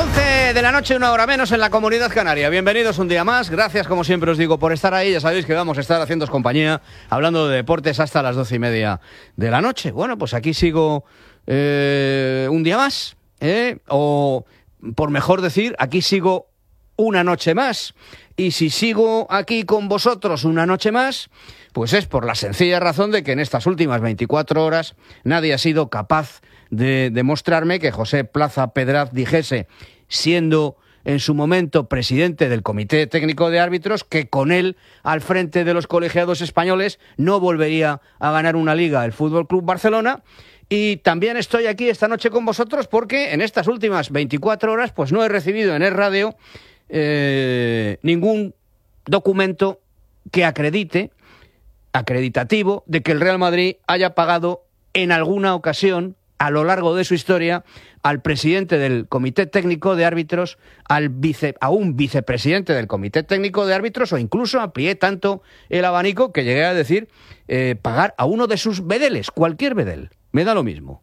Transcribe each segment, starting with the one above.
11 de la noche, una hora menos en la Comunidad Canaria. Bienvenidos un día más. Gracias, como siempre os digo, por estar ahí. Ya sabéis que vamos a estar haciéndoos compañía, hablando de deportes hasta las 12:30 de la noche. Bueno, pues aquí sigo un día más, o por mejor decir, aquí sigo una noche más. Y si sigo aquí con vosotros una noche más, pues es por la sencilla razón de que en estas últimas 24 horas nadie ha sido capaz de demostrarme que José Plaza Pedraz dijese, siendo en su momento presidente del Comité Técnico de Árbitros, que con él al frente de los colegiados españoles no volvería a ganar una liga el Fútbol Club Barcelona. Y también estoy aquí esta noche con vosotros porque en estas últimas 24 horas pues no he recibido en el radio ningún documento que acreditativo de que el Real Madrid haya pagado en alguna ocasión a lo largo de su historia al presidente del Comité Técnico de Árbitros, a un vicepresidente del Comité Técnico de Árbitros, o incluso amplié tanto el abanico que llegué a decir pagar a uno de sus bedeles, cualquier bedel, me da lo mismo.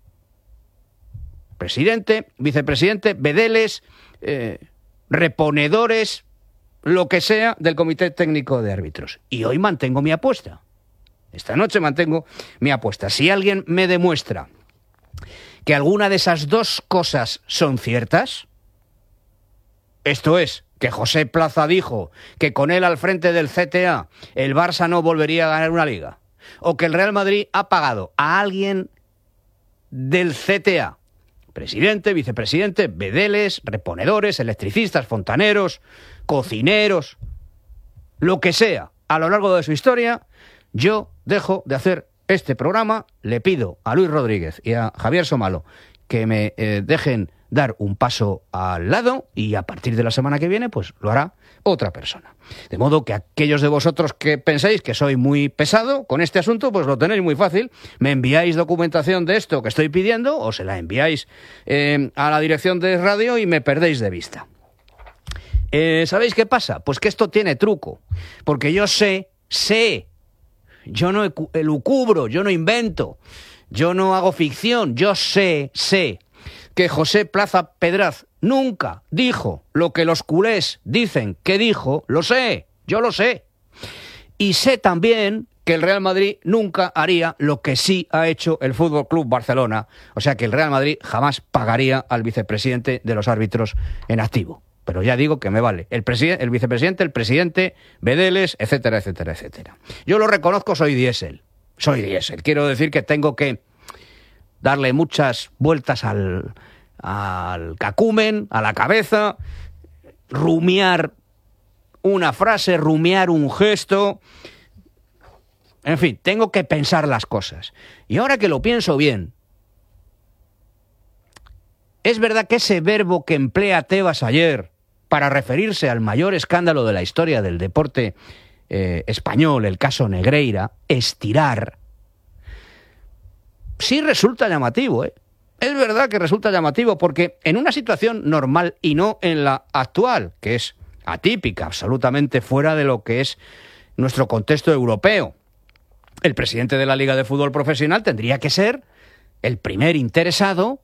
Presidente, vicepresidente, bedeles, reponedores, lo que sea del Comité Técnico de Árbitros. Y hoy mantengo mi apuesta. Esta noche mantengo mi apuesta. Si alguien me demuestra que alguna de esas dos cosas son ciertas, esto es, que José Plaza dijo que con él al frente del CTA el Barça no volvería a ganar una liga, o que el Real Madrid ha pagado a alguien del CTA, presidente, vicepresidente, bedeles, reponedores, electricistas, fontaneros, cocineros, lo que sea, a lo largo de su historia, yo dejo de hacer este programa. Le pido a Luis Rodríguez y a Javier Somalo que me dejen dar un paso al lado, y a partir de la semana que viene pues lo hará otra persona. De modo que aquellos de vosotros que pensáis que soy muy pesado con este asunto, pues lo tenéis muy fácil. Me enviáis documentación de esto que estoy pidiendo, o se la enviáis a la dirección de radio y me perdéis de vista. ¿Sabéis qué pasa? Pues que esto tiene truco, porque yo sé, yo no elucubro, yo no invento, yo no hago ficción, yo sé que José Plaza Pedraz nunca dijo lo que los culés dicen que dijo. Lo sé, yo lo sé. Y sé también que el Real Madrid nunca haría lo que sí ha hecho el Fútbol Club Barcelona. O sea que el Real Madrid jamás pagaría al vicepresidente de los árbitros en activo. Pero ya digo que me vale. El vicepresidente, el presidente, bedeles, etcétera, etcétera, etcétera. Yo lo reconozco, soy diésel. Quiero decir que tengo que darle muchas vueltas al cacumen, a la cabeza, rumiar una frase, rumiar un gesto. En fin, tengo que pensar las cosas. Y ahora que lo pienso bien, es verdad que ese verbo que emplea Tebas ayer para referirse al mayor escándalo de la historia del deporte español, el caso Negreira, estirar, sí resulta llamativo, ¿eh? Es verdad que resulta llamativo, porque en una situación normal y no en la actual, que es atípica, absolutamente fuera de lo que es nuestro contexto europeo, el presidente de la Liga de Fútbol Profesional tendría que ser el primer interesado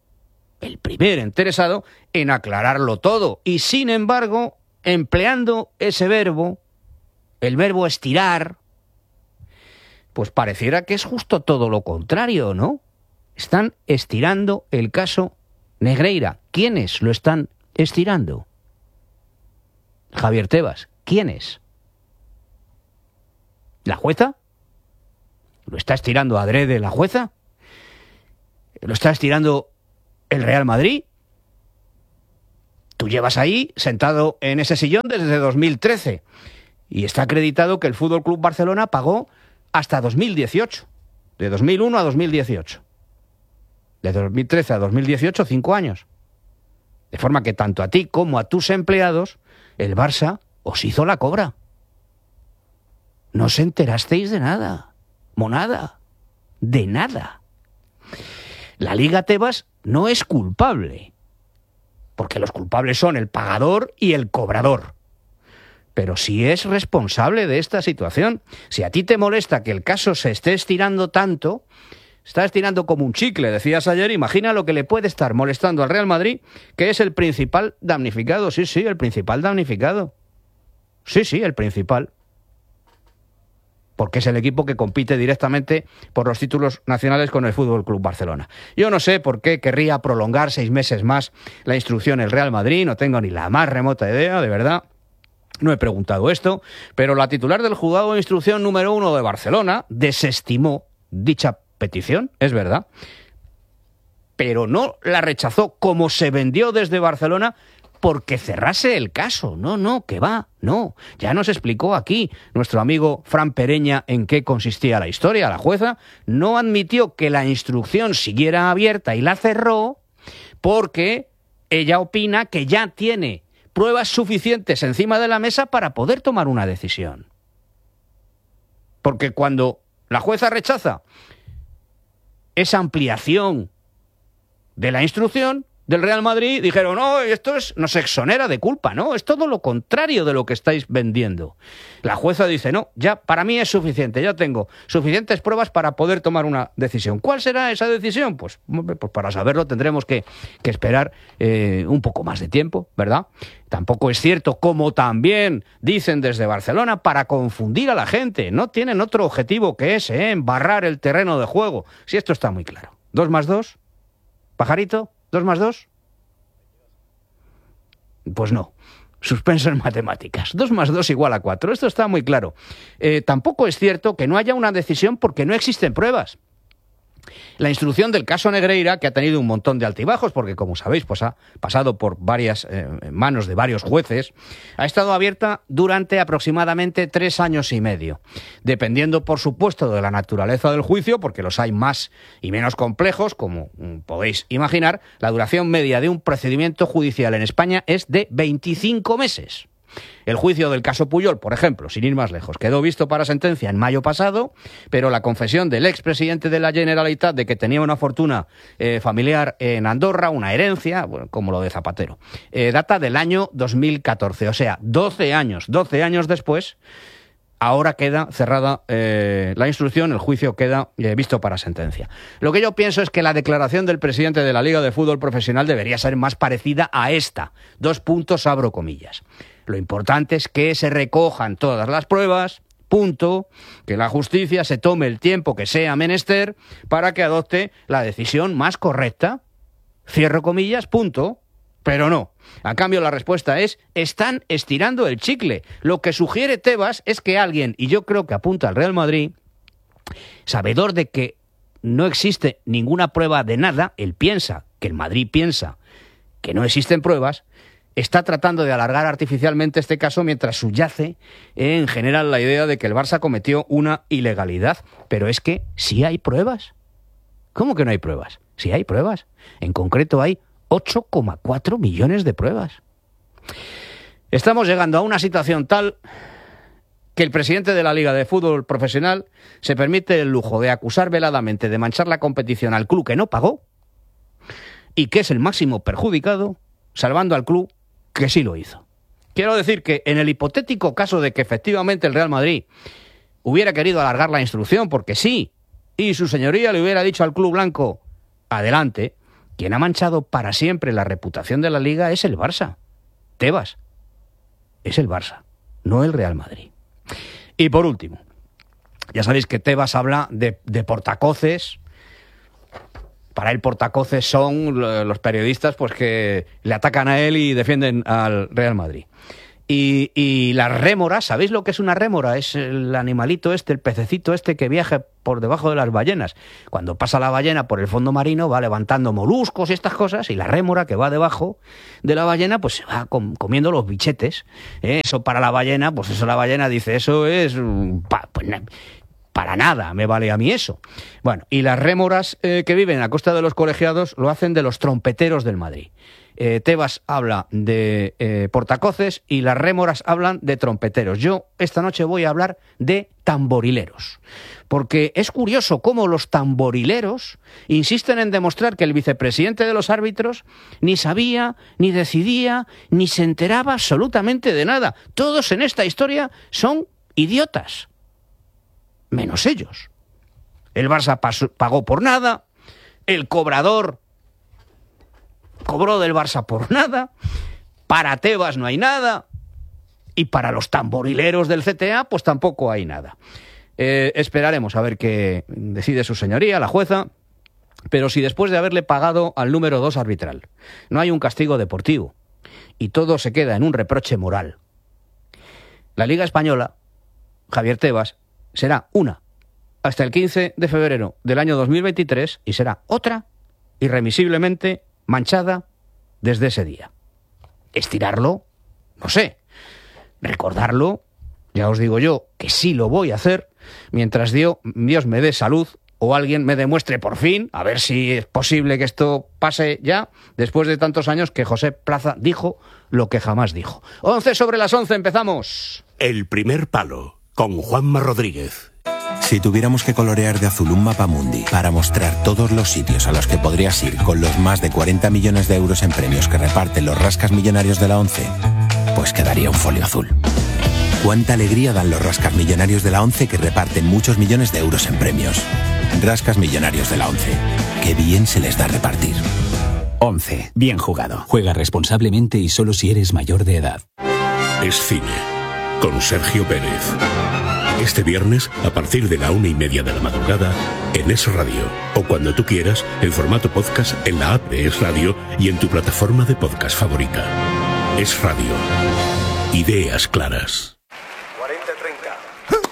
en aclararlo todo. Y sin embargo, empleando ese verbo, el verbo estirar, pues pareciera que es justo todo lo contrario, ¿no? Están estirando el caso Negreira. ¿Quiénes lo están estirando? Javier Tebas. ¿Quiénes? ¿La jueza? ¿Lo está estirando adrede la jueza? ¿Lo está estirando el Real Madrid? Tú llevas ahí sentado en ese sillón desde 2013 y está acreditado que el Fútbol Club Barcelona pagó hasta 2018, de 2001 a 2018. De 2013 a 2018, 5 años. De forma que tanto a ti como a tus empleados, el Barça os hizo la cobra. No os enterasteis de nada, monada, de nada. La Liga Tebas no es culpable, porque los culpables son el pagador y el cobrador. Pero sí es responsable de esta situación. Si a ti te molesta que el caso se esté estirando tanto, está estirando como un chicle, decías ayer. Imagina lo que le puede estar molestando al Real Madrid, que es el principal damnificado. Sí, el principal damnificado. Sí, el principal. Porque es el equipo que compite directamente por los títulos nacionales con el Fútbol Club Barcelona. Yo no sé por qué querría prolongar 6 meses más la instrucción el Real Madrid, no tengo ni la más remota idea, de verdad. No he preguntado esto, pero la titular del juzgado de instrucción número 1 de Barcelona desestimó dicha petición, es verdad, pero no la rechazó como se vendió desde Barcelona porque cerrase el caso. No, que va, no. Ya nos explicó aquí nuestro amigo Fran Pereña en qué consistía la historia. La jueza no admitió que la instrucción siguiera abierta y la cerró porque ella opina que ya tiene pruebas suficientes encima de la mesa para poder tomar una decisión. Porque cuando la jueza rechaza esa ampliación de la instrucción del Real Madrid, dijeron, no, esto nos exonera de culpa, no, es todo lo contrario de lo que estáis vendiendo. La jueza dice, no, ya para mí es suficiente, ya tengo suficientes pruebas para poder tomar una decisión. ¿Cuál será esa decisión? Pues para saberlo tendremos que esperar un poco más de tiempo, ¿verdad? Tampoco es cierto, como también dicen desde Barcelona, para confundir a la gente. No tienen otro objetivo que ese, embarrar el terreno de juego. Si esto está muy claro. 2 más 2, pajarito. ¿2 más 2? Pues no. Suspenso en matemáticas. 2 más 2 igual a 4. Esto está muy claro. Tampoco es cierto que no haya una decisión porque no existen pruebas. La instrucción del caso Negreira, que ha tenido un montón de altibajos, porque como sabéis, pues ha pasado por varias manos de varios jueces, ha estado abierta durante aproximadamente 3 años y medio, dependiendo, por supuesto, de la naturaleza del juicio, porque los hay más y menos complejos, como podéis imaginar. La duración media de un procedimiento judicial en España es de 25 meses. El juicio del caso Pujol, por ejemplo, sin ir más lejos, quedó visto para sentencia en mayo pasado, pero la confesión del expresidente de la Generalitat de que tenía una fortuna familiar en Andorra, una herencia, bueno, como lo de Zapatero, data del año 2014, o sea, 12 años después. Ahora queda cerrada la instrucción, el juicio queda visto para sentencia. Lo que yo pienso es que la declaración del presidente de la Liga de Fútbol Profesional debería ser más parecida a esta. 2 puntos, abro comillas. Lo importante es que se recojan todas las pruebas, punto, que la justicia se tome el tiempo que sea menester para que adopte la decisión más correcta. Cierro comillas, punto. Pero no. A cambio, la respuesta es, están estirando el chicle. Lo que sugiere Tebas es que alguien, y yo creo que apunta al Real Madrid, sabedor de que no existe ninguna prueba de nada, él piensa, que el Madrid piensa que no existen pruebas, está tratando de alargar artificialmente este caso mientras subyace en general la idea de que el Barça cometió una ilegalidad. Pero es que sí hay pruebas. ¿Cómo que no hay pruebas? Sí hay pruebas. En concreto hay 8,4 millones de pruebas. Estamos llegando a una situación tal que el presidente de la Liga de Fútbol Profesional se permite el lujo de acusar veladamente de manchar la competición al club que no pagó y que es el máximo perjudicado, salvando al club que sí lo hizo. Quiero decir que en el hipotético caso de que efectivamente el Real Madrid hubiera querido alargar la instrucción porque sí, y su señoría le hubiera dicho al club blanco, adelante, quien ha manchado para siempre la reputación de la Liga es el Barça. Tebas es el Barça, no el Real Madrid. Y por último, ya sabéis que Tebas habla de portacoces. Para él portacoces son los periodistas pues que le atacan a él y defienden al Real Madrid. Y las rémoras, ¿sabéis lo que es una rémora? Es el animalito este, el pececito este que viaja por debajo de las ballenas. Cuando pasa la ballena por el fondo marino va levantando moluscos y estas cosas, y la rémora que va debajo de la ballena pues se va comiendo los bichetes. Eso para la ballena, pues eso la ballena dice, eso es... para nada me vale a mí eso. Bueno, y las rémoras que viven a costa de los colegiados lo hacen de los trompeteros del Madrid. Tebas habla de portacoces y las rémoras hablan de trompeteros. Yo esta noche voy a hablar de tamborileros, porque es curioso cómo los tamborileros insisten en demostrar que el vicepresidente de los árbitros ni sabía, ni decidía, ni se enteraba absolutamente de nada. Todos en esta historia son idiotas, menos ellos. El Barça pagó por nada, el cobrador cobró del Barça por nada, para Tebas no hay nada y para los tamborileros del CTA pues tampoco hay nada. Esperaremos a ver qué decide su señoría, la jueza, pero si después de haberle pagado al número 2 arbitral no hay un castigo deportivo y todo se queda en un reproche moral, la Liga Española, Javier Tebas, será una hasta el 15 de febrero del año 2023 y será otra irremisiblemente manchada desde ese día. Estirarlo, no sé. Recordarlo, ya os digo yo que sí lo voy a hacer mientras Dios me dé salud o alguien me demuestre por fin, a ver si es posible que esto pase ya, después de tantos años que José Plaza dijo lo que jamás dijo. 11 sobre las 11, empezamos. El primer palo, con Juanma Rodríguez. Si tuviéramos que colorear de azul un mapamundi para mostrar todos los sitios a los que podrías ir con los más de 40 millones de euros en premios que reparten los rascas millonarios de la ONCE, pues quedaría un folio azul. Cuánta alegría dan los rascas millonarios de la ONCE que reparten muchos millones de euros en premios. Rascas millonarios de la ONCE. Qué bien se les da repartir. ONCE. Bien jugado. Juega responsablemente y solo si eres mayor de edad. Es cine, con Sergio Pérez. Este viernes, a partir de la 1:30 de la madrugada, en Es Radio. O cuando tú quieras, en formato podcast en la app de Es Radio y en tu plataforma de podcast favorita. Es Radio. Ideas claras. 40-30.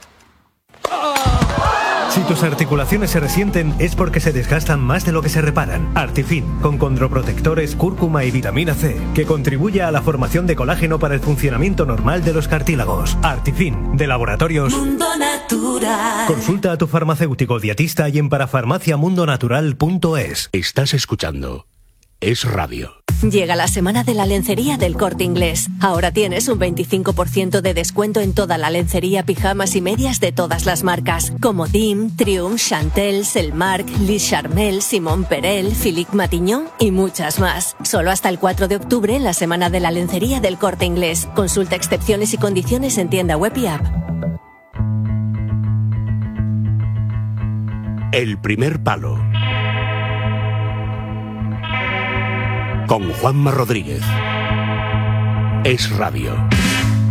Si tus articulaciones se resienten es porque se desgastan más de lo que se reparan. Artifin, con condroprotectores, cúrcuma y vitamina C, que contribuye a la formación de colágeno para el funcionamiento normal de los cartílagos. Artifin, de Laboratorios Mundo Natural. Consulta a tu farmacéutico dietista y en parafarmaciamundonatural.es. Estás escuchando Es Radio. Llega la semana de la lencería del Corte Inglés. Ahora tienes un 25% de descuento en toda la lencería, pijamas y medias de todas las marcas, como Dim, Triumph, Chantel, Selmark, Lis Charmel, Simon Perel, Philippe Matignon y muchas más. Solo hasta el 4 de octubre en la semana de la lencería del Corte Inglés. Consulta excepciones y condiciones en tienda web y app. El primer palo, con Juanma Rodríguez. Es Radio.